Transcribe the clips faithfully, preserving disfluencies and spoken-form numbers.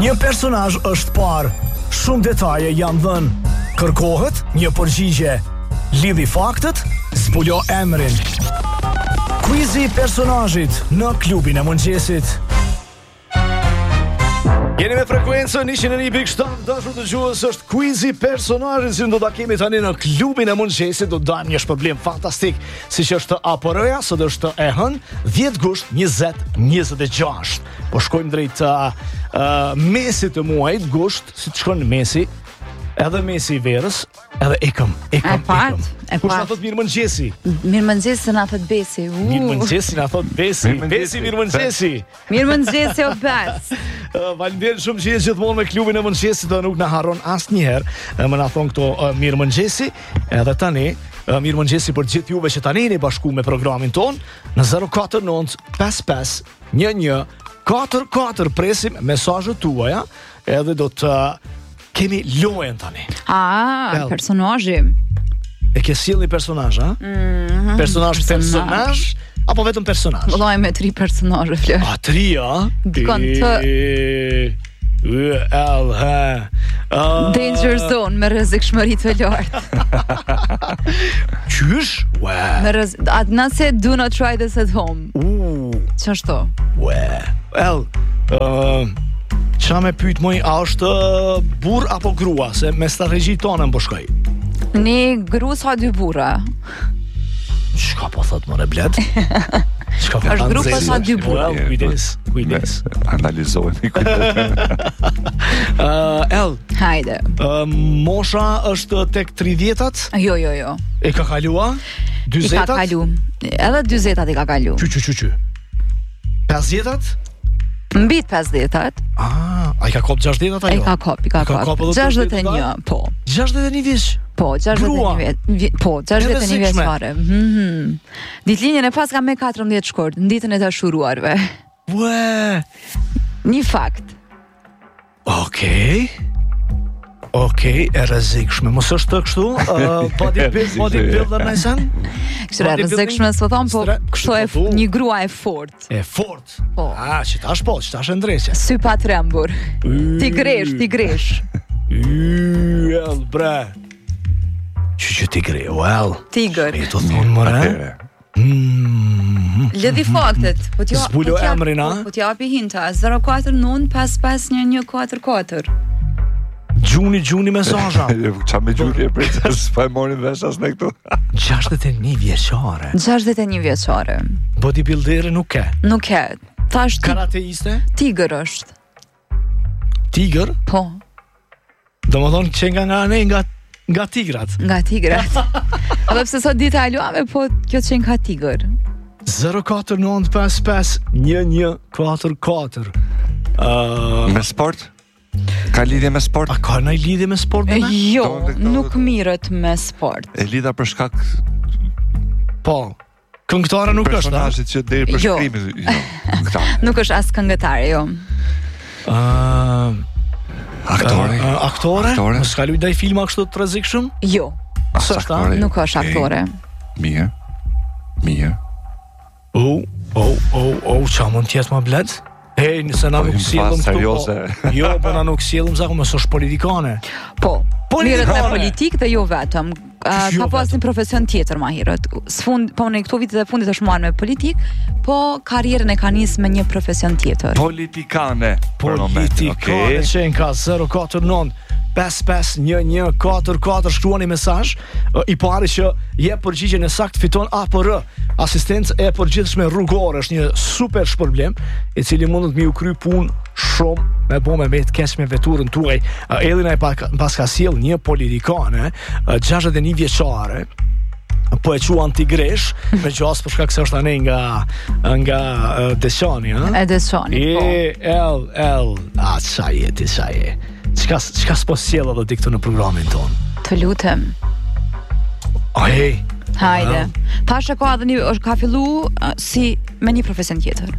Një personazh është parë, shumë detaje janë dhënë. Kërkohet një përgjigje. Lidhi faktet, zbulo emrin. Quizi i personazhit në klubin e mëngjesit. Jeni me frekuencën njëqind e një pikë shtat, dashur dëgjues, është quizi i personazhit që do ta kemi tani në klubin e mëngjesit. Do të dajmë një shpërblim fantastik, siç është A P R-ja, sot është e hënë dhjetë gusht njëzet njëzet e gjashtë. Po shkojmë drejt uh, uh, mesit të muajit gusht, si të shkon mesi, edhe mesi i verës, edhe ikëm, ikëm, ikëm. Kush na thot mirë mëngjesi? Mirë mëngjesi na thot Besi. Uh. Mirë mëngjesi na thot Besi. Besi mirë mëngjesi. Mirë mëngjesi o Bes. Uh, Faleminderit shumë që jeni gjithmonë me klubin e mëngjesit, do nuk na harron asnjëherë. Uh, më na thon këto uh, mirë mëngjesi, edhe tani uh, mirë mëngjesi për gjithë juve që tani jeni bashku me programin ton në zero katër nënt pesë pesë një një katër katër. Presim mesazhet tuaja, edhe do të uh, kemi lojën tani. Ah, Bell. personazhi. E ke sjellni personazh, ha? Mm-hmm. Personazh personazh apo vetëm personazh? Vëllai me tri personazhe flet. A tri, a? Dikon të L H Danger Zone me rrezikshmëri të lartë. Qysh? Ue. Me rrez... Atë nëse do not try this at home. U. Ç'është? Ue. El. Ë Qa me pyet moj, a është burr apo grua? Se me strategji tonë më shkoj. Një gru sa dy burra. Çka po thot më bled? Çka po Është grupa sa dy burra. Well, kujdes, kujdes. Analizojmë kujdes. Uh, El. Hajde. Uh, mosha është tek tridhjetat? Jo, jo, jo. E ka kalua? I dyzetat? ka kalu. Edhe dyzetat i ka kalu. Qy, qy, qy, qy. pesdhjetat? Mbi pesdhjetat. Ah, a i ka kop gjashtëdhjetat ajo? Ai ka kop, i ka Ka kop kop. edhe gjashtëdhjetë e një, pesdhjetat? po. gjashtëdhjetë e një vjeç? Po, gjashtëdhjetë e një vjet. vjet- Po, gjashtëdhjetë e një Edhe sikshme. vjeçare. Mhm. Ditëlinjën e pas ka me katërmbëdhjetë shkurt, në ditën e dashuruarve. Ue. Një fakt. Okej. Okej, e rrezikshme. Mos është kështu? Uh, bodybuild, bodybuilder në sen? Kështu e rrezikshme s'po thon, po Stre- kështu e po, po. një grua e fortë. E fort. Po. Ah, që tash po, që tash e ndreqe. Sy pa trembur. Tigresh, tigresh. Y, el, bre. Që që tigre, well. Tigër. E të thonë mëre? Atëre. Mm. Lëdi faktet. Po t'ja Zbulo po t'jap- emrin, a? Po t'japi hinta. zero katër nënt pesë pesë një një katër katër. Gjuni, gjuni mesazha. Qa me gjuri e pritë, s'pa e morin vesh as në këtu. gjashtëdhjetë e një vjeçare. gjashtëdhjetë e një vjeçare. Bodybuildere nuk ke. Nuk e. Thash ti, Karateiste? tigër është. Tigër? Po, Do më thonë që nga nga ne nga, nga tigrat. nga tigrat. Edhe pse sot dita e luame, po kjo qenë ka tigër. zero katër nënt pesë pesë një një katër katër. Uh, Me sport? Ka lidhje me sport? a ka në lidhje me sport E, me? jo, Do, do, do, nuk mirët me sport. E lidha për shkak Po. Këngëtare nuk është, a? personazhit që deri për Jo. shkrimi. Jo, këta. Nuk është as këngëtare, jo. Uh, Aktori? uh, uh, aktore? Aktore? Mos ka luajt ndaj filma kështu të rrezikshëm? Jo, As s'është, a? aktore. nuk është Okej. aktore. Mirë. Mirë. Oh, oh, oh, oh, qa mund tjetë ma bled? Hej, nëse na Po, nuk im sjellëm pas këtu, serioze. po, jo, po na nuk sjellëm zako, mësë është politikane. Po, Politikane. mirët me politik dhe jo vetëm. Uh, Jo ka pas vetëm. një profesion tjetër ma herët. Sfund, po në këto vitet e fundit është marrë me politik, po karrierën e ka nisë me një profesion tjetër. Politikane. Për momentin, Politikane okej. që në ka zero katër nënt pesë pesë një një katër katër. Shkruani mesazh, uh, i pari që je përgjigjen e saktë fiton A P R, asistencë e përgjithshme rrugore. Është një super shpërblim i cili mundet me u kry punë shumë me bo me me të keq me veturën tuaj. Uh, Elina e pa, pas ka sjell një politikane, uh, gjashtëdhjetë e një vjeçare, po e quan tigresh, me gjas për shkak se është anej nga nga uh, Deçani, ha? E Deçani, po. E el el, a qa je ti qa je? Çka çka s'po sjell edhe ti këtu në programin ton? Të lutem. A hej, Hajde. Tash e ka edhe një, është ka fillu uh, si me një profesion tjetër.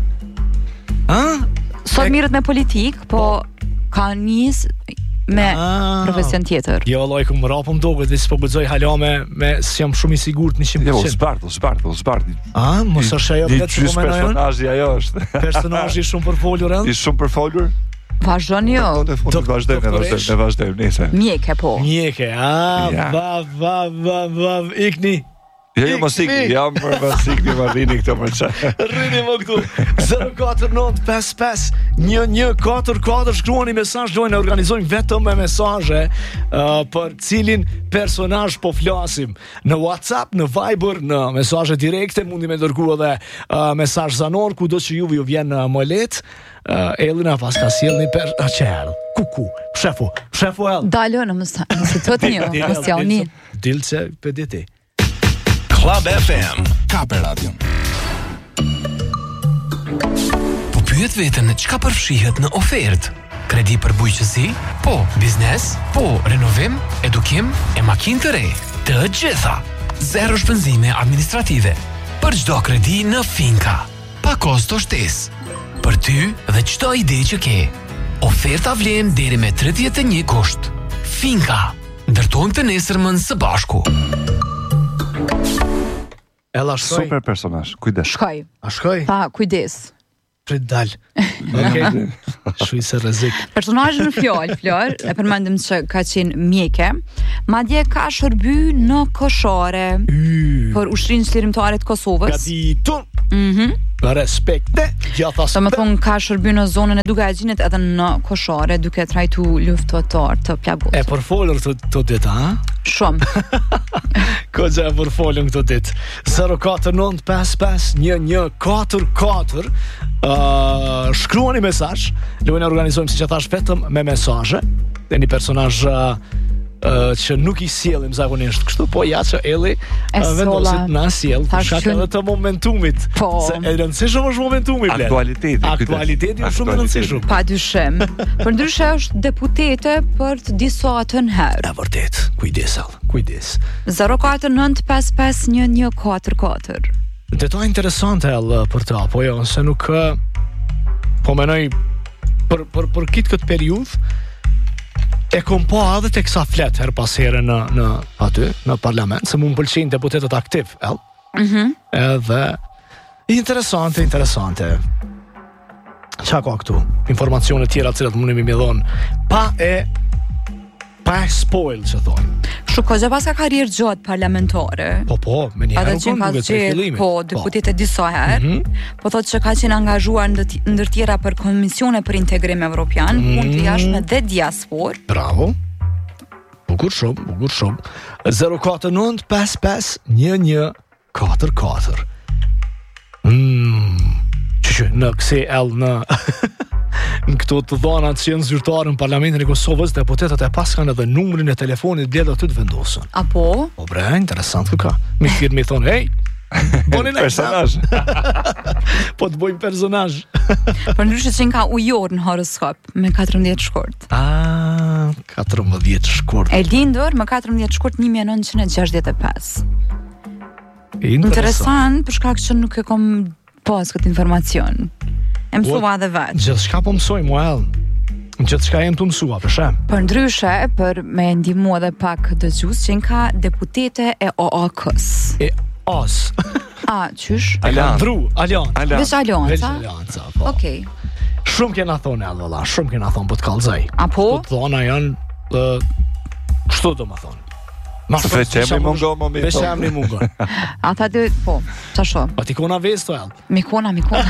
ha? Sot E- mirët me politik, po ka nis me Ah. profesion tjetër. Jo, lloj ku më rapëm doget, dhe s'po guxoj hala me me s'jam shumë i sigurt në Jo, njëqind përqind. zbart, zbart, zbart. A, mos është ajo Një vetë që gjys po mendoj unë? personazhi ajo është. Personazhi shumë përfolur ell? I shumë përfolur. Vazhdoni jo. Po në fund Dok- vazhdojmë, ne doktoresh? vazhdojmë, ne vazhdojmë, nese. Mjeke po. Mjeke, a, Ja. vav, vav, vav, vav, ikni. Jo, jo, mos ikni, jam për mos ikni, më rini këto për çfarë. Rrini më këtu. zero katër nënt pesë pesë një një katër katër shkruani mesazh, dojnë organizojmë vetëm me mesazhe uh, për cilin personazh po flasim. Në WhatsApp, në Viber, në mesazhe direkte mundi me dërguar edhe uh, mesazh zanor kudo që juve ju vjen uh, më lehtë. Uh, Elina pas ka sjellni per a çel. Kuku, shefu, shefu el. Dalë në mësa, nëse të të një, mos javni. Dilce pedete. Club F M, Kape Radio. Po pyet veten çka përfshihet në ofertë? Kredi për bujqësi? Po. Biznes? Po. Renovim? Edukim? E makinë të re? Të gjitha. Zero shpenzime administrative. Për çdo kredi në Finka. Pa kosto shtesë. Për ty dhe çdo ide që ke. Oferta vlen deri me tridhjetë e një gusht. Finka. Ndërtojmë të nesërmën së bashku. Ella shkoj. Super personazh, kujdes. Shkoj. A shkoj? Ta kujdes. Prit dal. Okej. Shuj se rrezik. Personazhi në fjalë, Flor, e përmendim se ka qenë mjeke, madje ka shërby në koshare për ushtrinë çlirimtare të Kosovës. Gaditun. Mhm. Respekte, gjitha Do më thonë ka shërby në zonën e Dugagjinit edhe në koshare duke trajtu luftëtar të plagosur. E përfolur të, të ditë, ha? Shumë. Koxa e përfolur këtë ditë. zero katër nënt pesë pesë një një katër katër uh, shkruani mesazh. Lojnë organizojmë siç e thash vetëm me mesazhe. Dhe një personazh uh, uh, që nuk i sjellim zakonisht kështu, po ja që Elli E uh, vendosit solla. na sjell për Thash shkak që- edhe të momentumit. Po. Se e rëndësishëm është momentumi, bler. Aktualiteti, kujdes. Aktualiteti është shumë e Aktualiteti. rëndësishëm. Pa dyshim. Për ndryshe është deputete për të disa të herë. E vërtet, kujdes, Ell, kujdes. zero katër nënt pesë pesë një një katër katër. Detaj interesante Ell për ta, po jo, se nuk ë, po menoj për për për kitë këtë periudhë e kom pa edhe tek sa flet her pas here në në aty në parlament, se mu më pëlqejnë deputetët aktiv, Ell. Mhm. Edhe interesante, interesante. Qa ka këtu? Informacione tjera të cilat mundi mi dhon pa e pa e spoil që thonë. Kështu ka pas ka karrierë gjatë parlamentare. Po po, me një Edhe herë që ka duket prej qenë fillimit. po deputete disa herë, Mhm. po thotë që ka qenë angazhuar ndër ndër tjera për komisione për integrim evropian, Mhm. punë të jashtme dhe diasporë. Bravo. Bukur shumë, bukur shumë. zero katër nënt pesë pesë një një katër katër. Mm. Që në këse el në në këto të dhonat që janë zyrtarë në Parlamentin e Kosovës, deputetët e pas kanë edhe numrin e telefonit bledh aty të vendosën. Apo, Po bre, interesant kë ka. Mi thirr mi thonë, hey, boni në Personazh. po të bojmë personazh. për ndryshe që nga ujor në horoskop me katërmbëdhjetë shkurt. Ah, katërmbëdhjetë shkurt. E lindur me katërmbëdhjetë shkurt një mijë e nëntëqind e gjashtëdhjetë e pesë. Interesant. Interesant, për shkak që nuk e kom pas këtë informacion. E mësua dhe vetë. Gjithçka po mësoj mua ell. Gjithçka jem të mësua, për shemb. Për ndryshe, për me ndihmu edhe pak dëgjues që ka deputete e O A K-s. E as. A, qysh? Alan. Dru, Alian. Alan. Veç Alianca? Veç Alianca, po. Okej. Shumë kena thonë ell valla, shumë kena thonë po të kallzoj. Apo? Po të thona janë ë kështu do më thonë. Ma Se shumë, veç emri shumë- mungon, mo mi Veç thonë. emri mungon. Ata dhe, po, qa sho? Pa ti kona vesto ell. Mikona, mikona.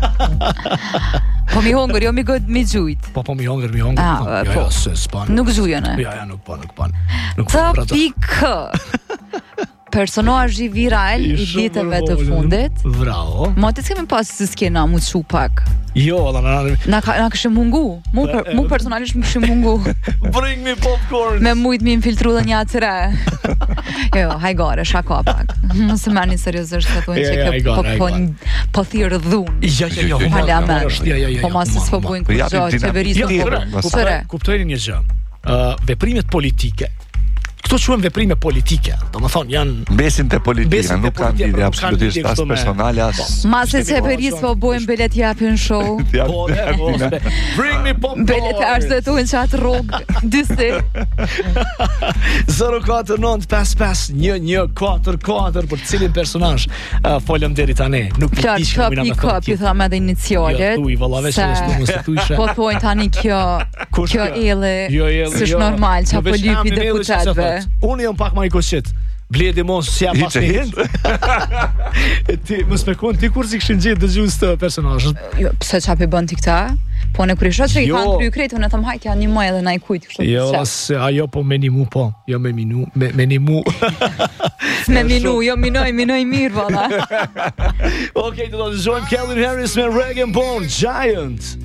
Po mi hongër, jo mi gëd mi gjujt. Po po mi hongër, mi hongër. Ah, po, e, jo, po. jo, se s'pan. Nuk gjujën e. Ja, ja, nuk po, nuk po. Nuk T po. pra të- P K. Personazhi viral i shumë ditëve të përvolën. fundit. Bravo. Mo të s'kemi pas se s'kena mu të shu pak. Jo, valla, na Na, ka, na këshë mungu. Mu, per, mu personalisht më këshë mungu. bring me popcorn. Me mujt mi infiltru dhe një atëre. Jo, hajgare, shaka pak. Mos e merrni seriozisht se thonë Ja, që ja, kjo hajgare, po po hajgare. po thirr dhun. Ja, ja, ja. Po, Parlament. Ja, ja, ja. Po mas s'po bujnë Po kur japim gjatë dinamikë qeverisë tjetër, po. mos- Çfarë? Kuptojni një gjë. Ë veprimet politike këto quhen veprime politike. Domethënë janë besin te politika, Besin te nuk kanë politika, lidhje nuk kanë lidhje absolutisht as kështu me- personale as. Ma se qeverisë po bojnë belet japin show. Ja, Po, ne, po, ja, be- bring me popcorn. Belet e arsyetohen që atë rrugë dysi. zero katër nëntë pesë pesë një një katër katër për cilin personazh uh, folëm deri tani. Nuk i Klar, dish kjo kombina me pikë thonë pi tham edhe inicialet. Jo, thuj, valla, veç edhe s'tu mos e thujshe. Po thojnë tani kjo Kush kjo kjo? ele Jo, jo, s'është jo. normal Jo, çapo veç lypi emrin edhe që se deputetëve. thot. Unë jam pak më i koqit. Bledi mos si I pas që hind? E ti mos me kon ti kur si kishin gjetë dëgjues të personazhit. Jo, pse çapi bën ti këtë? Po në kur i shoh që i Jo. kanë kryer kretë, unë them hajt ja një muaj edhe na i kujt kështu. Jo, pse? as ajo po me nimu po. Jo me minu, me, me nimu. Me minu, jo minoj, minoj mirë valla. Okej, do të dëgjojmë Calvin Harris me Rag and Bone Giant.